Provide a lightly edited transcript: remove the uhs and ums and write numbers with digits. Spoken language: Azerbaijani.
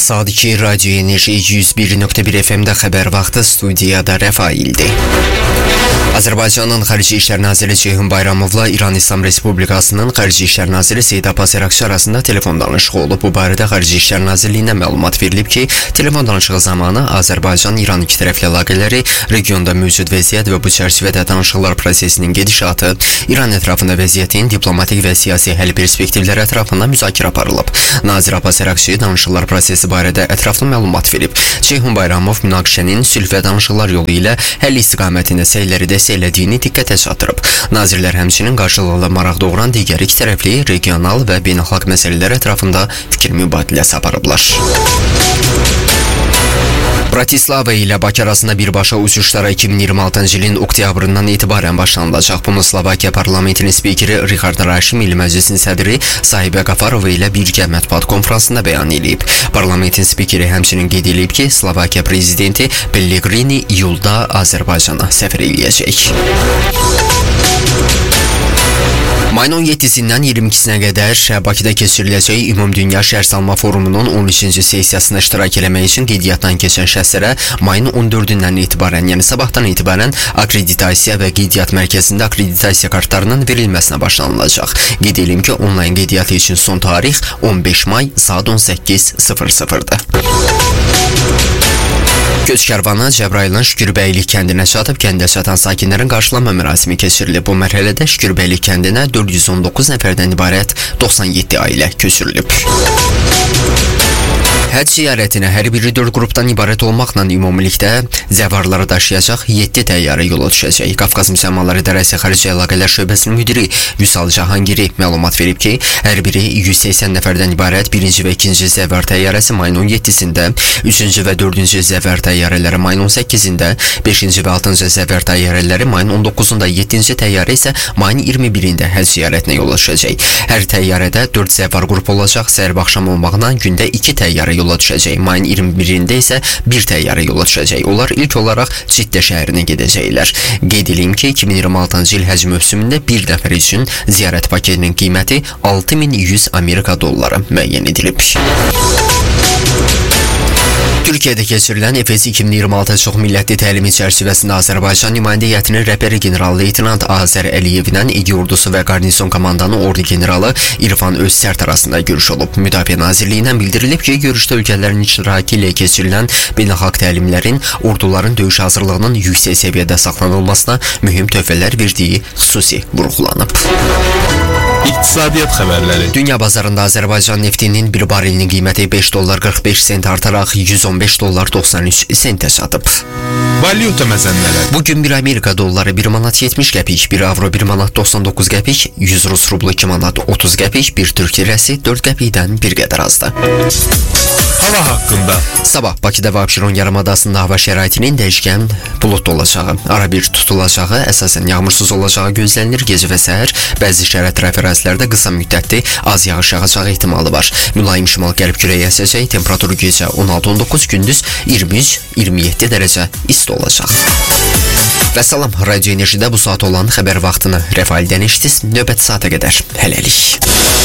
Saat 2 Radyo Enerji 101.1 FM'də xəbər vaxtı, studiyada Rəfaildir. Azərbaycanın Xarici İşlər Naziri Ceyhun Bayramovla İran İslam Respublikasının Xarici İşlər Naziri Seyid Abbas Ərakçı arasında telefon danışığı olub. Bu barədə Xarici İşlər Nazirliyinə məlumat verilib ki, telefon danışığı zamanı Azərbaycan-İran iki tərəfli əlaqələri, regionda mövcud vəziyyət və bu çərçivədə danışıqlar prosesinin gedişatı, İran ətrafında vəziyyətin diplomatik və siyasi həll perspektivləri ətrafında müzakirə aparılıb. Nazir Abbas Ərakçı danışıqlar prosesi barədə ətraflı məlumat verib. Ceyhun Bayramov münaqişənin sülh və danışıqlar yolu ilə həll istiqamətində səyləri dəstəklədiyini diqqətə çatdırıb. Nazirlər həmçinin qarşılıqlı maraq doğuran digər iki tərəfli, regional və beynəlxalq məsələlər ətrafında fikir mübadiləsi aparıblar. Bratislava ilə Bakı arasında birbaşa uçuşlara 2026-cı ilin oktyabrından etibarən başlanılacaq. Bunu Slovakiya parlamentinin spikeri Richard Raşim ilə məclisin sədri Sahibə Qafarova ilə birgə mətbuat konfransında bəyan edib. Parlamentin spikeri həmçinin qeyd edib ki, Slovakiya prezidenti Pellegrini iyulda Azərbaycana səfər edəcək. Mayın 17-sindən 22-sinə qədər Bakıda keçiriləcək Ümumdünya Şəhərsalma Forumunun 13-cü sessiyasına iştirak eləmək üçün qeydiyyatdan keçən şəxslərə mayın 14-dən etibarən, yəni sabahdan etibarən akreditasiya və qeydiyyat mərkəzində akreditasiya kartlarının verilməsinə başlanılacaq. Qeyd edim ki, onlayn qeydiyyatı üçün son tarix 15 may saat 18:00-dır. Köç karvanı Cəbrayılın Şükürbəylik kəndinə çatıb, kəndə çatan sakinlərin qarşılama mərasimi keçirilib. Bu mərhələdə Şükürbəylik kəndinə 419 nəfərdən ibarət 97 ailə köçürülüb. Həcc ziyarətinə hər biri 4 qrupdan ibarət olmaqla ümumilikdə zəvarları daşıyacaq 7 təyyarə yola düşəcək. Qafqaz Müsəlmanları İdarəsi Xarici Əlaqələr Şöbəsinin müdiri Vüsal Cahangiri məlumat verib ki, hər biri 180 nəfərdən ibarət 1-ci və 2-ci zəvar təyyarəsi mayın 17-sində, 3-cü və 4-cü zəvar təyyarələri mayın 18-də, 5-ci və 6-cı zəvar təyyarələri mayın 19-da, 7-ci təyyarə isə mayın 21-də həcc ziyarətinə yola düşəcək. Hər təyyarədə 4 zəvar qrupu olacaq, səhər axşam olmaqla gündə 2 təyyarə yola düşəcək. Mayın 21-də isə 1 təyyarə yola düşəcək. Onlar ilk olaraq Ciddə şəhərinə gedəcəklər. Qeyd edim ki, 2026-cı il həcc mövsümündə bir nəfər üçün ziyarət paketinin qiyməti 6100 Amerika dolları müəyyən edilib. Türkiyədə keçirilən Efes 2026 çoxmillətli təlimi çərçivəsində Azərbaycan nümayəndə heyətinin rəhbəri general-leytenant Azər Əliyevlə İqi ordusu və qarnizon komandanın ordu generalı İrfan Özsərt arasında görüş olub. Müdafiə Nazirliyindən bildirilib ki, görüşdə ölkələrin iştirakı ilə keçirilən beynəlxalq təlimlərin orduların döyüş hazırlığının yüksək səviyyədə saxlanılmasına mühüm töhfələr verdiyi xüsusi vurğulanıb. İqtisadiyyat xəbərləri. Dünya bazarında Azərbaycan neftinin bir barilinin qiyməti $5.45 artaraq $115.93 çatıb. Valyuta məzənləri. Bugün 1 Amerika dolları 1 manat 70 qəpik, 1 avro 1 manat 99 qəpik, 100 Rus rublu 2 manat 30 qəpik, 1 Türk lirəsi 4 qəpikdən bir qədər azdır. Hava haqqında. Sabah Bakıda və Abşeron yarımadasında hava şəraitinin dəyişkən buludlu olacağı, arabir tutulacağı, əsasən yağmursuz olacağı gözlənilir. Gecə və səhər bəzi şəhər ətrafı ərazilərdə qısa müddətli az yağış yağacağı ehtimalı var. Mülayim şimal-qərb küləyi əsəcək, temperaturu gecə 16-19, gündüz 23-27 dərəcə isti olacaq. Və salam, Radio Enerjidə bu saat olan xəbər vaxtını Rəfaildən eşitdiniz. Növbəti saata qədər hələlik.